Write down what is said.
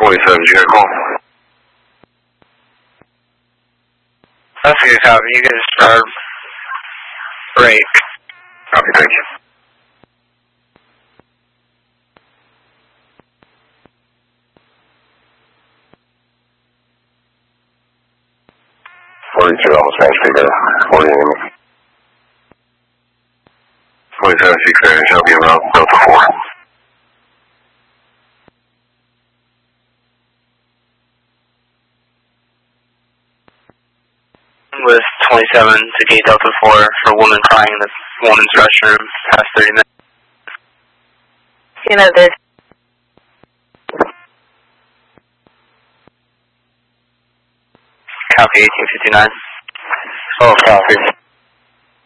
47, did you get a call? That's good, copy. You can start break. Copy, thank you. Almost Spanish speaker, 40 47 Spanish, I'll be around Delta 4. With 27 to gate Delta 4 for woman crying in the woman's restroom past 30 minutes. You know this. Copy 1859. Oh, copy.